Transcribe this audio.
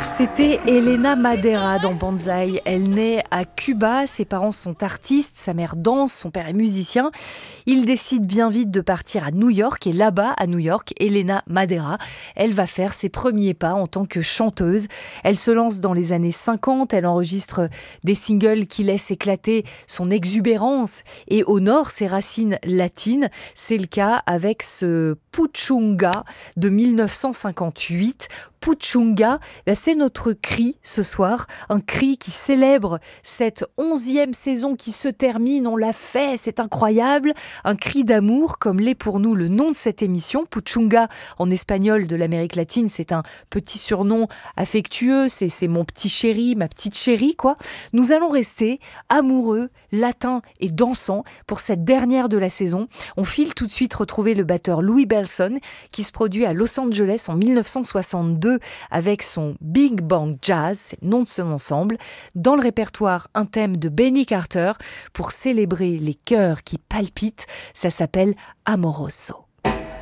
C'était Elena Madera dans Banzai. Elle naît à Cuba, ses parents sont artistes, sa mère danse, son père est musicien. Il décide bien vite de partir à New York et là-bas, à New York, Elena Madera, elle va faire ses premiers pas en tant que chanteuse. Elle se lance dans les années 50, elle enregistre des singles qui laissent éclater son exubérance et honore ses racines latines. C'est le cas avec ce Puchunga de 1958. Puchunga, c'est notre cri ce soir, un cri qui célèbre cette 11e saison qui se termine, on l'a fait, c'est incroyable, un cri d'amour comme l'est pour nous le nom de cette émission. Puchunga en espagnol de l'Amérique latine, c'est un petit surnom affectueux, c'est mon petit chéri, ma petite chérie quoi. Nous allons rester amoureux, latins et dansants pour cette dernière de la saison. On file tout de suite retrouver le batteur Louis Bellson qui se produit à Los Angeles en 1962 avec son Big Bang Jazz, c'est le nom de son ensemble, dans le répertoire un thème de Benny Carter pour célébrer les cœurs qui palpitent, ça s'appelle Amoroso.